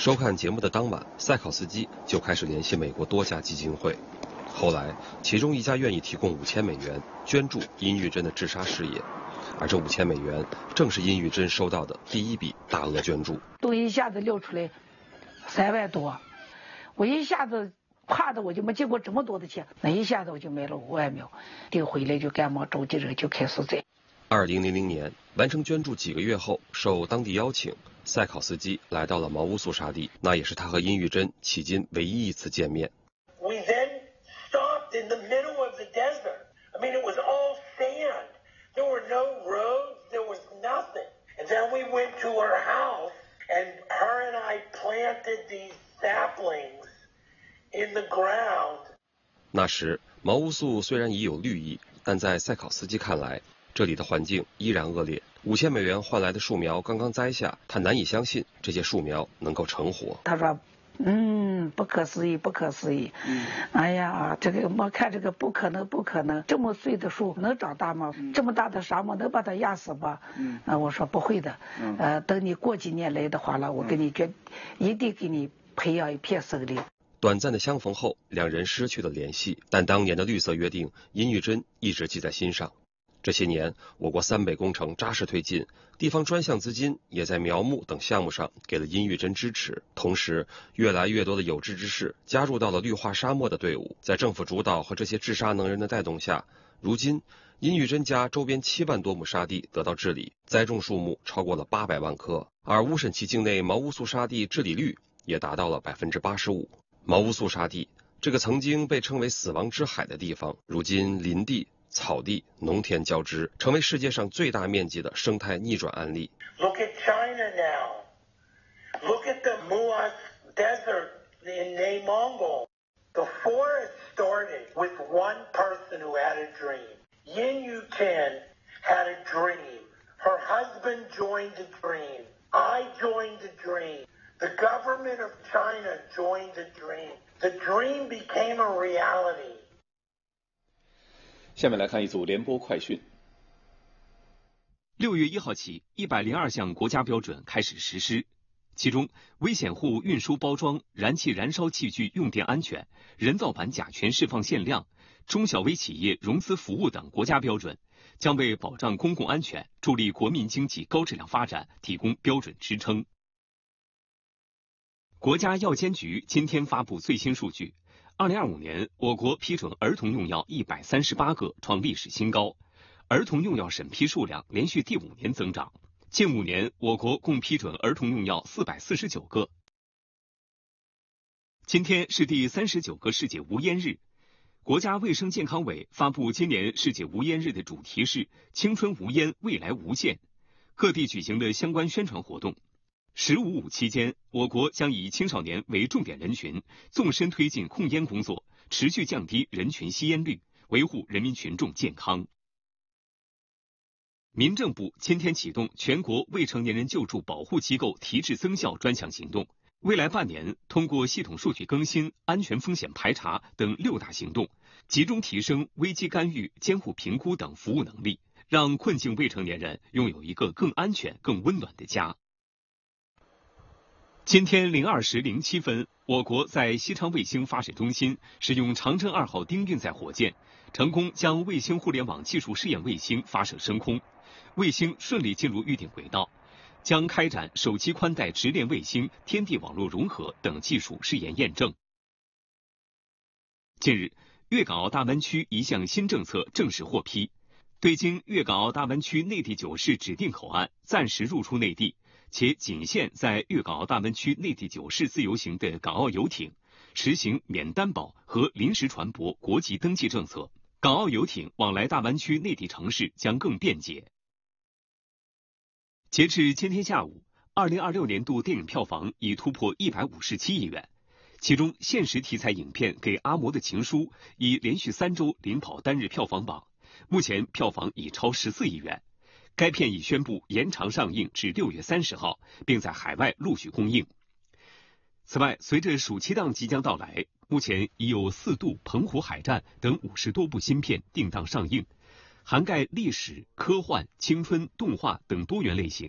收看节目的当晚，塞考斯基就开始联系美国多家基金会。后来，其中一家愿意提供$5000捐助殷玉珍的治沙事业，而这$5000正是殷玉珍收到的第一笔大额捐助。 都一下子流出来3万多，我一下子怕的我就没见过这么多的钱，那一下子我就买了5万苗，订回来就赶忙召集人就开始栽。 2000年完成捐助几个月后，受当地邀请，塞考斯基来到了毛乌素沙地，那也是他和殷玉珍迄今唯一一次见面。 We then stopped in the middle of the desert. I mean, it was all sand. There were no roads. There was nothing. And then we went to her house, and her and I planted these saplings in the ground. 那时，毛乌素虽然已有绿意，但在塞考斯基看来，这里的环境依然恶劣。$5000换来的树苗刚刚栽下，他难以相信这些树苗能够成活。 他说：“不可思议，不可思议。哎呀，这个我看这个不可能，不可能，这么碎的树能长大吗？这么大的沙漠能把它压死吗？”我说不会的。等你过几年来的话了，我给你一定给你培养一片森林。 短暂的相逢后，两人失去了联系，但当年的绿色约定，殷玉珍一直记在心上。这些年，我国3北工程扎实推进，地方专项资金也在苗木等项目上给了殷玉珍支持。同时，越来越多的有志之士加入到了绿化沙漠的队伍。在政府主导和这些治沙能人的带动下，如今殷玉珍家周边7万多亩沙地得到治理，栽种树木超过了800万棵，而乌审旗境内毛乌素沙地治理率也达到了85%。毛乌素沙地这个曾经被称为死亡之海的地方，如今林地、草地、农田交织，成为世界上最大面积的生态逆转案例。 Look at China now. Look at the Muas Desert in内蒙古. The forest started with one person who had a dream. Yin Yutin had a dream. Her husband joined the dream. I joined the dream. The government of China joined the dream. The dream became a reality. 下面来看一组联播快讯。 6月1号起，102项国家标准开始实施，其中危险户运输包装、燃气燃烧器具用电安全、人造板甲醛释放限量、中小微企业融资服务等国家标准，将为保障公共安全、助力国民经济高质量发展提供标准支撑。国家药监局今天发布最新数据，2025年，我国批准儿童用药138个，创历史新高。儿童用药审批数量连续第5年增长。近5年，我国共批准儿童用药449个。今天是第39个世界无烟日。国家卫生健康委发布今年世界无烟日的主题是“青春无烟，未来无限”。各地举行了相关宣传活动。15.5期间，我国将以青少年为重点人群，纵深推进控烟工作，持续降低人群吸烟率，维护人民群众健康。民政部今天启动全国未成年人救助保护机构提质增效专项行动，未来半年，通过系统数据更新、安全风险排查等6大行动，集中提升危机干预、监护评估等服务能力，让困境未成年人拥有一个更安全、更温暖的家。今天02时07分，我国在西昌卫星发射中心使用长征2号丁运载火箭，成功将卫星互联网技术试验卫星发射升空，卫星顺利进入预定轨道，将开展手机宽带直连卫星、天地网络融合等技术试验验证。近日，粤港澳大湾区一项新政策正式获批，对经粤港澳大湾区内地9市指定口岸暂时入出内地，且仅限在粤港澳大湾区内地9市自由行的港澳游艇，实行免担保和临时船舶国籍登记政策，港澳游艇往来大湾区内地城市将更便捷。截至今天下午，2026年度电影票房已突破157亿元，其中现实题材影片《给阿嬷的情书》已连续3周领跑单日票房榜，目前票房已超14亿元。该片已宣布延长上映至6月30号，并在海外陆续公映。此外，随着暑期档即将到来，目前已有《4渡》《澎湖海战》等50多部新片定档上映，涵盖历史、科幻、青春、动画等多元类型。